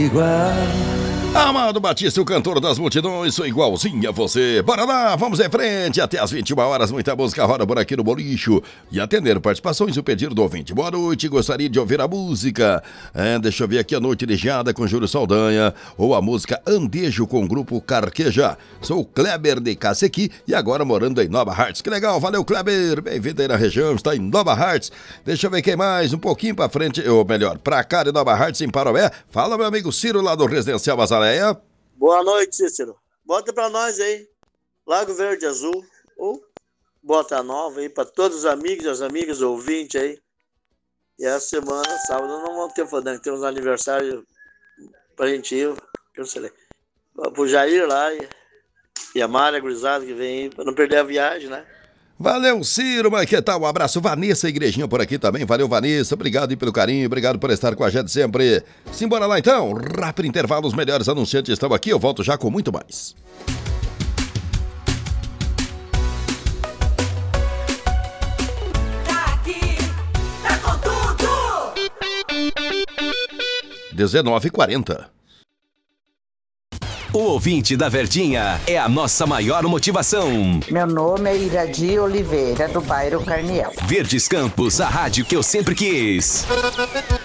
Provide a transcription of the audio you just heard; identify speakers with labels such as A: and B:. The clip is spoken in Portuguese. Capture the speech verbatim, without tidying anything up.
A: Igual.
B: Amado Batista, o cantor das multidões, sou igualzinho a você. Bora lá, vamos em frente. Até às vinte e uma horas, muita música roda por aqui no Bolicho. E atender participações, o pedido do ouvinte. Boa noite, gostaria de ouvir a música. É, deixa eu ver aqui, a Noite Ligeada com Júlio Saldanha. Ou a música Andejo com o grupo Carqueja. Sou o Kleber de Cacequi e agora morando em Nova Hartz. Que legal, valeu Kleber. Bem-vindo aí na região, está em Nova Hartz. Deixa eu ver quem mais, um pouquinho pra frente, ou melhor, pra cá de Nova Hartz, em Paroé. Fala, meu amigo Ciro, lá do Residencial Azaleia.
C: Boa noite, Cícero. Bota pra nós aí, Lago Verde Azul, ou Bota Nova aí, pra todos os amigos e as amigas ouvintes aí. E essa semana, sábado, não vamos ter fodendo, temos um aniversário pra gente ir, que eu sei lá, pro Jair lá e, e a Mara Gurizada que vem aí, pra não perder a viagem, né?
B: Valeu, Ciro, mas que tal? Um abraço, Vanessa Igrejinha por aqui também. Valeu, Vanessa, obrigado aí pelo carinho, obrigado por estar com a gente sempre. Simbora lá então, rápido intervalo, os melhores anunciantes estão aqui, eu volto já com muito mais.
D: Tá aqui, tá com tudo.
B: dezenove e quarenta.
E: O ouvinte da Verdinha é a nossa maior motivação.
F: Meu nome é Iradi Oliveira, do bairro Carniel.
E: Verdes Campos, a rádio que eu sempre quis.